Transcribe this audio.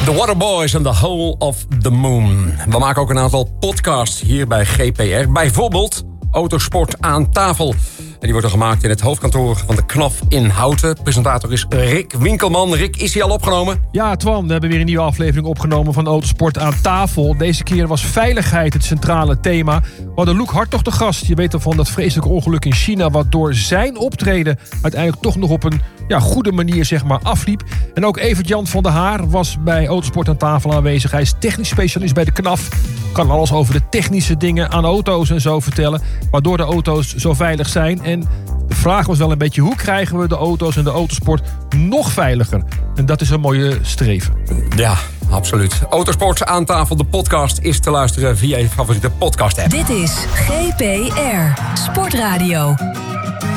The Waterboys and the Hole of the Moon. We maken ook een aantal podcasts hier bij GPR. Bijvoorbeeld Autosport aan tafel. En die wordt dan gemaakt in het hoofdkantoor van de KNAF in Houten. Presentator is Rick Winkelman. Rick, is hij al opgenomen? Ja, Twan, we hebben weer een nieuwe aflevering opgenomen van Autosport aan tafel. Deze keer was veiligheid het centrale thema. We hadden Loek Hartog te gast. Je weet al van dat vreselijke ongeluk in China, wat door zijn optreden uiteindelijk toch nog op een goede manier afliep. En ook Evert-Jan van der Haar was bij Autosport aan tafel aanwezig. Hij is technisch specialist bij de KNAF. Kan alles over de technische dingen aan auto's en zo vertellen, waardoor de auto's zo veilig zijn. En de vraag was wel een beetje, hoe krijgen we de auto's en de autosport nog veiliger? En dat is een mooie streven. Ja, absoluut. Autosport aan tafel, de podcast, is te luisteren via je favoriete podcast app. Dit is GPR Sportradio.